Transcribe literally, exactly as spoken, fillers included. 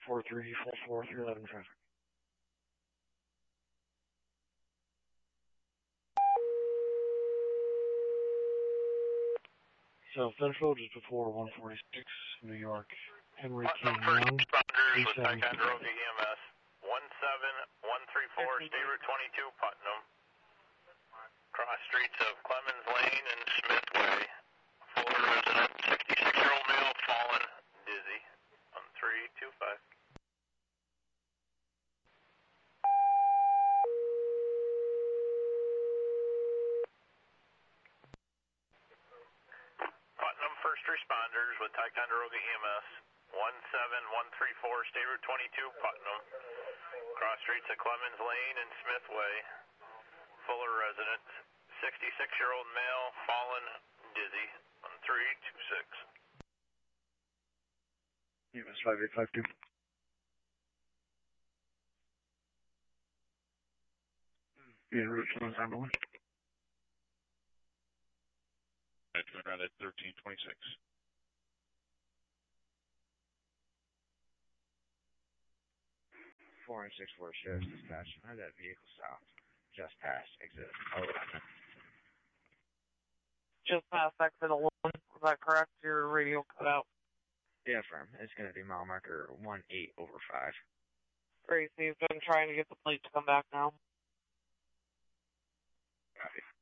four three four four three eleven traffic. So Central just before one forty-six, New York, Henry K. Young, three seven. Ticonderoga E M S, one seven one three four, State Route twenty-two, Putnam. Cross streets of Clemens Lane and Smith Way. Fuller resident, sixty-six-year-old male, fallen, dizzy. one three two five. Putnam first responders with Ticonderoga E M S, one seven one three four, State Route twenty-two, Putnam. Cross streets of Clemens Lane and Smith Way. Fuller resident, sixty-six-year-old male, fallen, dizzy. one three two six. E M S five eight five two. En route to Los Angeles. I turn around at thirteen twenty-six. four and six four Sheriff's Dispatch. I had that vehicle stopped just past exit eleven. Just past exit eleven, is that correct? Your radio cut out. Yeah, firm. It's going to be mile marker one eight over five. Gracie's been trying to get the plate to come back now. Copy.